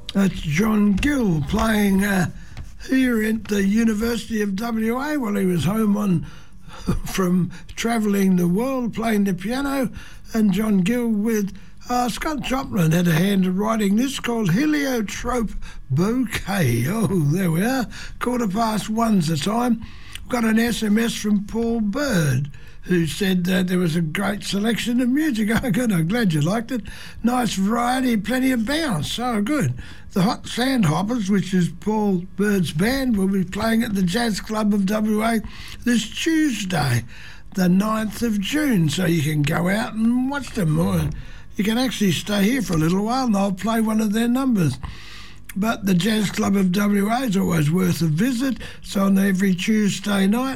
That's John Gill playing here at the University of WA while he was home from travelling the world playing the piano. And John Gill with Scott Joplin had a hand in writing this called Heliotrope Bouquet. Oh, there we are. 1:15 the time. Got an SMS from Paul Bird, who said that there was a great selection of music. Oh, good, I'm glad you liked it. Nice variety, plenty of bounce. Oh, good. The Hot Sandhoppers, which is Paul Bird's band, will be playing at the Jazz Club of WA this Tuesday, the 9th of June, so you can go out and watch them. Or you can actually stay here for a little while and I'll play one of their numbers. But the Jazz Club of WA is always worth a visit. It's on every Tuesday night.